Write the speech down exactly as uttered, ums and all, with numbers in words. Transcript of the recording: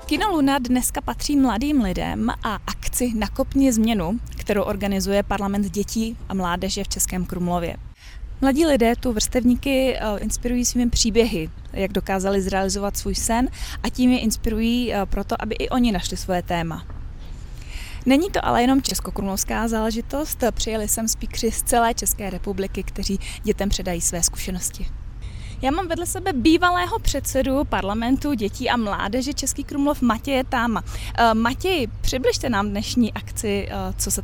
Kino Luna dneska patří mladým lidem a akci Nakopni změnu, kterou organizuje Parlament dětí a mládeže v Českém Krumlově. Mladí lidé tu vrstevníky inspirují svými příběhy, jak dokázali zrealizovat svůj sen, a tím je inspirují proto, aby i oni našli svoje téma. Není to ale jenom českokrumlovská záležitost, přijeli sem speakeři z celé České republiky, kteří dětem předají své zkušenosti. Já mám vedle sebe bývalého předsedu Parlamentu dětí a mládeže Český Krumlov Matěje Táma. Matěj, přibližte nám dnešní akci, co se